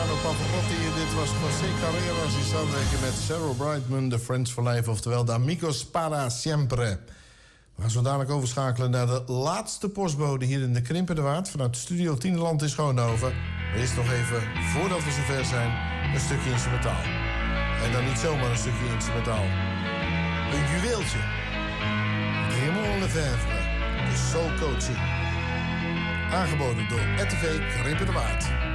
Luciano Pavarotti. Dit was José Carreras die samenwerken met Sarah Brightman, The Friends for Life, oftewel de Amigos para Siempre. We gaan zo dadelijk overschakelen naar de laatste postbode hier in de Krimpende Waard vanuit Studio Tienenland in Schoonhoven. Maar eerst nog even, voordat we zover zijn, een stukje instrumentaal. En dan niet zomaar een stukje instrumentaal. Een juweeltje. Raymond Lefevre, de Soul Coaching. Aangeboden door RTV Krimpende Waard.